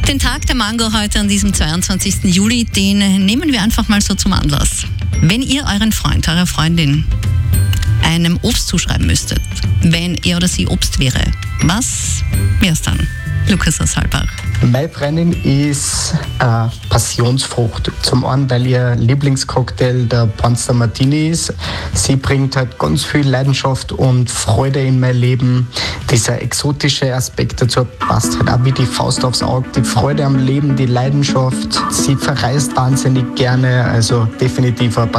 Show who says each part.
Speaker 1: Den Tag der Mango heute an diesem 22. Juli, den nehmen wir einfach mal so zum Anlass. Wenn ihr euren Freund, eurer Freundin einem Obst zuschreiben müsstet, wenn er oder sie Obst wäre, was wäre es dann? Lukas aus Halbach.
Speaker 2: Meine Freundin ist Passionsfrucht. Zum einen, weil ihr Lieblingscocktail der Panzer Martini ist. Sie bringt halt ganz viel Leidenschaft und Freude in mein Leben. Dieser exotische Aspekt dazu passt halt auch wie die Faust aufs Auge. Die Freude am Leben, die Leidenschaft. Sie verreist wahnsinnig gerne, also definitiv ein